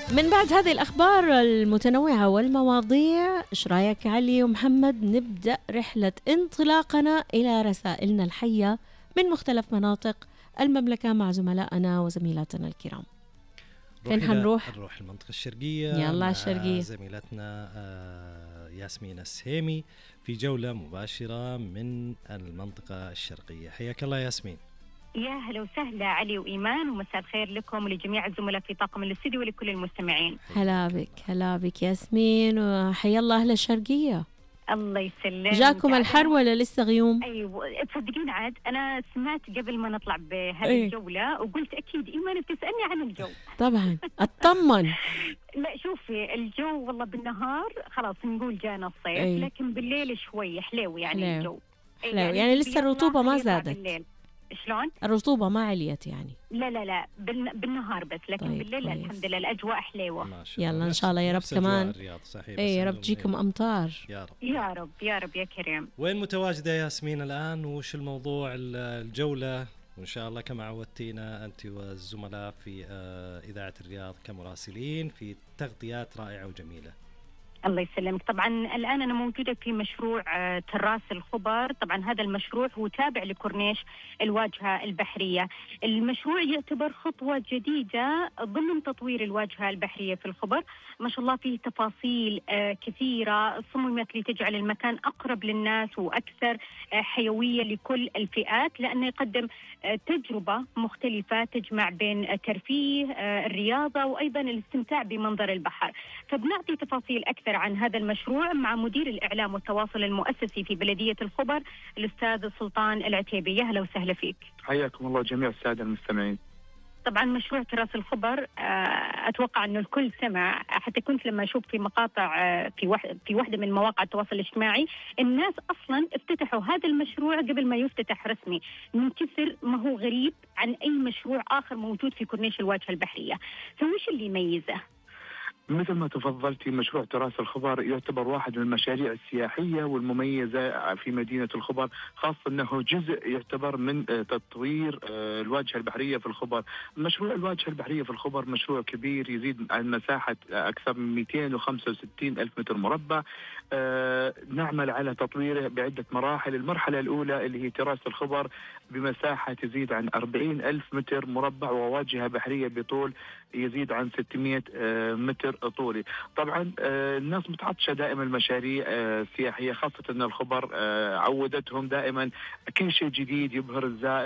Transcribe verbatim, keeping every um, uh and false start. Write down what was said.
من بعد هذه الأخبار المتنوعة والمواضيع، إيش رأيك علي ومحمد نبدأ رحلة انطلاقنا إلى رسائلنا الحية من مختلف مناطق المملكة مع زملائنا وزميلاتنا الكرام. فين حنروح؟ نروح المنطقة الشرقية. يلا الشرقية. زميلتنا ياسمين السهيمي في جولة مباشرة من المنطقة الشرقية. حياك الله ياسمين. يا هلا وسهلا علي وإيمان، ومساء الخير لكم ولجميع الزملاء في طاقم الاستديو ولكل المستمعين. هلا بك هلا بك ياسمين، وحيا الله أهل الشرقية. الله يسلمك. جاكم الحر ولا لسه غيوم؟ أيوة تصدقين عاد أنا سمعت قبل ما نطلع بهذه أيه. الجولة وقلت أكيد إيمان بتسألني عن الجو. طبعا أطمن. لا شوفي الجو والله بالنهار خلاص نقول جانا الصيف. أيه. لكن بالليل شوي حلو يعني حلو. الجو حلو. يعني, يعني لسه الرطوبة ما زادت بالليل. شلون؟ الرطوبة ما عليت يعني؟ لا لا لا بالنهار بس، لكن طيب بالليل كويس. الحمد لله الأجواء حلوة. يلا إن شاء الله يا رب كمان. اي يا رب تجيكم إيه. أمطار يا رب يا رب يا رب يا كريم. وين متواجدة ياسمين الآن؟ وش الموضوع الجولة؟ وإن شاء الله كما عودتينا أنت والزملاء في إذاعة الرياض كمراسلين في تغطيات رائعة وجميلة. الله يسلمك. طبعا الآن أنا موجودة في مشروع تراس الخبر. طبعا هذا المشروع هو تابع لكورنيش الواجهة البحرية. المشروع يعتبر خطوة جديدة ضمن تطوير الواجهة البحرية في الخبر. ما شاء الله فيه تفاصيل كثيرة صممت لتجعل المكان أقرب للناس وأكثر حيوية لكل الفئات، لأنه يقدم تجربة مختلفة تجمع بين الترفيه، الرياضة، وأيضا الاستمتاع بمنظر البحر. فبنعطي تفاصيل أكثر عن هذا المشروع مع مدير الإعلام والتواصل المؤسسي في بلدية الخبر الأستاذ سلطان العتيبي. أهلا وسهلا فيك. حياكم الله جميع السادة المستمعين. طبعا مشروع تراس الخبر أتوقع أنه الكل سمع، حتى كنت لما أشوف في مقاطع في واحد في واحدة من مواقع التواصل الاجتماعي الناس أصلا افتتحوا هذا المشروع قبل ما يفتتح رسمي من كثر ما هو غريب عن أي مشروع آخر موجود في كورنيش الواجهة البحرية. فوش اللي يميزه؟ مثل ما تفضلتي مشروع تراس الخبر يعتبر واحد من المشاريع السياحية والمميزة في مدينة الخبر، خاصة أنه جزء يعتبر من تطوير الواجهة البحرية في الخبر. مشروع الواجهة البحرية في الخبر مشروع كبير يزيد عن مساحة أكثر من مئتين وخمسة وستين ألف متر مربع. نعمل على تطويره بعدة مراحل. المرحلة الأولى اللي هي تراس الخبر بمساحة تزيد عن أربعين ألف متر مربع وواجهة بحرية بطول يزيد عن ستمئة متر طولي. طبعا الناس متعطشة دائما المشاريع السياحية، خاصة أن الخبر عودتهم دائما كل شيء جديد يبهر الزائر.